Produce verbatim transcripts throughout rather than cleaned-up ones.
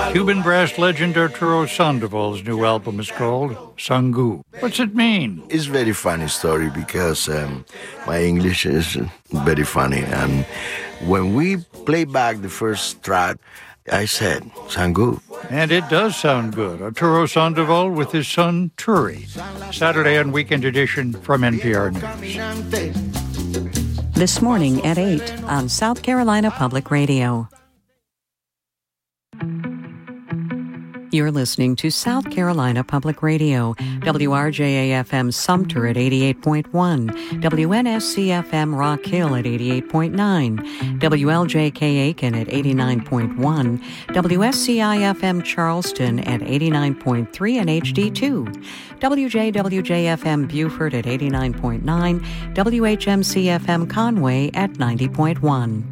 Cuban brass legend Arturo Sandoval's new album is called Sangu. What's it mean? It's a very funny story because um, my English is very funny. And when we play back the first track, I said, Sangu. And it does sound good. Arturo Sandoval with his son, Turi. Saturday and Weekend Edition from N P R News. This morning at eight on South Carolina Public Radio. You're listening to South Carolina Public Radio, W R J A F M Sumter at eighty-eight point one, W N S C F M Rock Hill at eighty-eight point nine, W L J K Aiken at eighty-nine point one, W S C I F M Charleston at eighty-nine point three and H D two, W J W J F M Beaufort at eighty-nine point nine, W H M C F M Conway at ninety point one.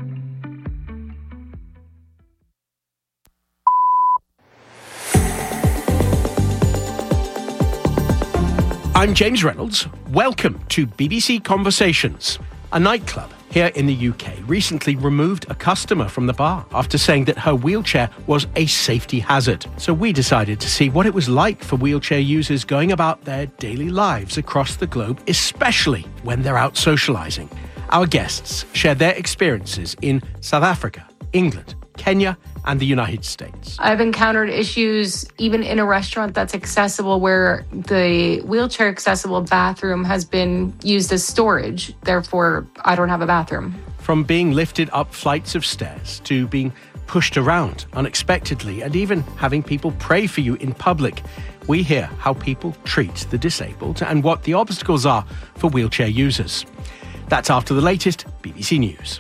I'm James Reynolds. Welcome to B B C Conversations. A nightclub here in the U K recently removed a customer from the bar after saying that her wheelchair was a safety hazard. So we decided to see what it was like for wheelchair users going about their daily lives across the globe, especially when they're out socialising. Our guests share their experiences in South Africa, England, Kenya, and the United States. I've encountered issues even in a restaurant that's accessible where the wheelchair accessible bathroom has been used as storage. Therefore, I don't have a bathroom. From being lifted up flights of stairs to being pushed around unexpectedly and even having people pray for you in public, we hear how people treat the disabled and what the obstacles are for wheelchair users. That's after the latest B B C News.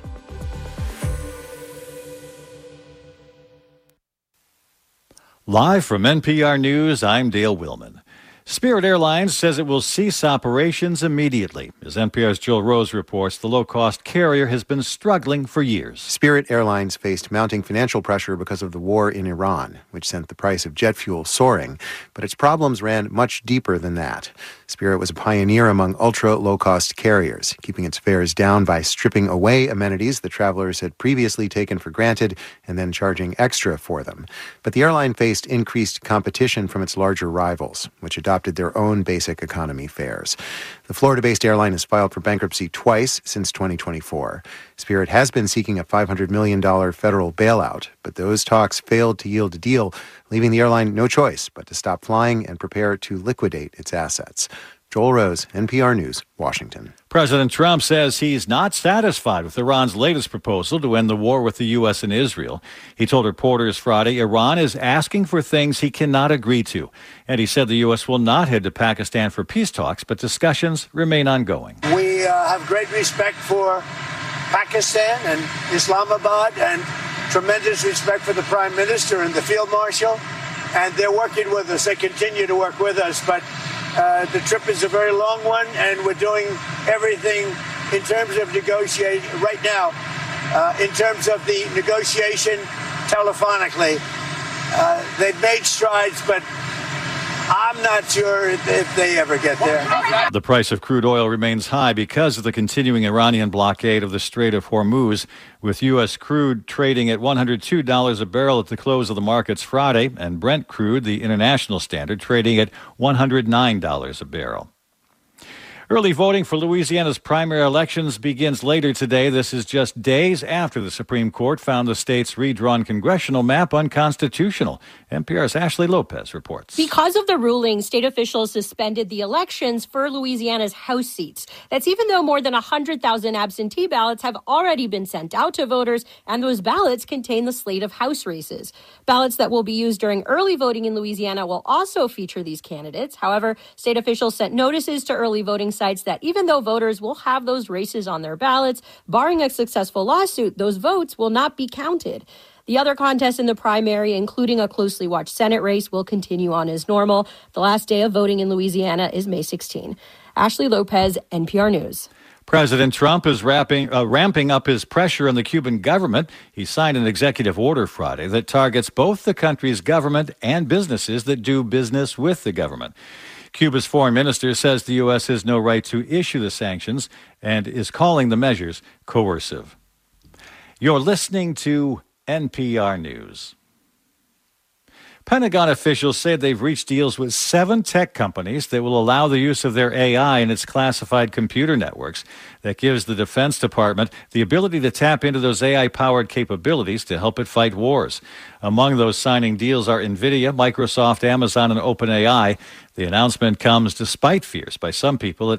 Live from N P R News, I'm Dale Willman. Spirit Airlines says it will cease operations immediately. As N P R's Joel Rose reports, the low-cost carrier has been struggling for years. Spirit Airlines faced mounting financial pressure because of the war in Iran, which sent the price of jet fuel soaring. But its problems ran much deeper than that. Spirit was a pioneer among ultra-low-cost carriers, keeping its fares down by stripping away amenities that travelers had previously taken for granted and then charging extra for them. But the airline faced increased competition from its larger rivals, which adopted their own basic economy fares. The Florida-based airline has filed for bankruptcy twice since twenty twenty-four. Spirit has been seeking a five hundred million dollars federal bailout, but those talks failed to yield a deal, leaving the airline no choice but to stop flying and prepare to liquidate its assets. Joel Rose, N P R News, Washington. President Trump says he's not satisfied with Iran's latest proposal to end the war with the U S and Israel. He told reporters Friday Iran is asking for things he cannot agree to. And he said the U S will not head to Pakistan for peace talks, but discussions remain ongoing. We uh, have great respect for Pakistan and Islamabad and tremendous respect for the Prime Minister and the Field Marshal. And they're working with us. They continue to work with us. But Uh, the trip is a very long one, and we're doing everything in terms of negotiating right now, uh, in terms of the negotiation telephonically. Uh, they've made strides, but I'm not sure if they ever get there. The price of crude oil remains high because of the continuing Iranian blockade of the Strait of Hormuz, with U S crude trading at one hundred two dollars a barrel at the close of the markets Friday, and Brent crude, the international standard, trading at one hundred nine dollars a barrel. Early voting for Louisiana's primary elections begins later today. This is just days after the Supreme Court found the state's redrawn congressional map unconstitutional. N P R's Ashley Lopez reports. Because of the ruling, state officials suspended the elections for Louisiana's House seats. That's even though more than one hundred thousand absentee ballots have already been sent out to voters, and those ballots contain the slate of House races. Ballots that will be used during early voting in Louisiana will also feature these candidates. However, state officials sent notices to early voting sites that even though voters will have those races on their ballots, barring a successful lawsuit, those votes will not be counted. The other contests in the primary, including a closely watched Senate race, will continue on as normal. The last day of voting in Louisiana is May sixteenth. Ashley Lopez, N P R News. President Trump is wrapping, uh, ramping up his pressure on the Cuban government. He signed an executive order Friday that targets both the country's government and businesses that do business with the government. Cuba's foreign minister says the U S has no right to issue the sanctions and is calling the measures coercive. You're listening to N P R News. Pentagon officials said they've reached deals with seven tech companies that will allow the use of their A I in its classified computer networks. That gives the Defense Department the ability to tap into those A I-powered capabilities to help it fight wars. Among those signing deals are NVIDIA, Microsoft, Amazon, and OpenAI. The announcement comes despite fears by some people that